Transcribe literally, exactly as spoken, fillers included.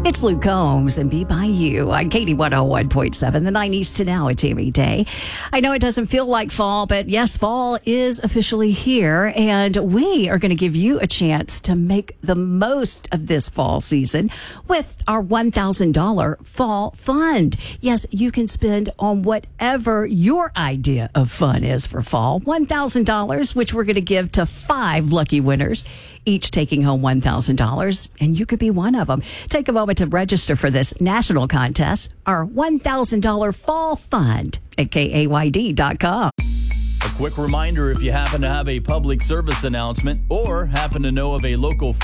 It's Luke Combs and Be By You on Katie one oh one point seven, the nineties to now at Tammy Day. I know it doesn't feel like fall, but yes, fall is officially here, and we are going to give you a chance to make the most of this fall season with our one thousand dollars Fall Fund. Yes, you can spend on whatever your idea of fun is for fall. one thousand dollars, which we're going to give to five lucky winners, each taking home one thousand dollars, and you could be one of them. Take a moment to register for this national contest, our one thousand dollars Fall Fund at K A Y D dot com. A quick reminder, if you happen to have a public service announcement or happen to know of a local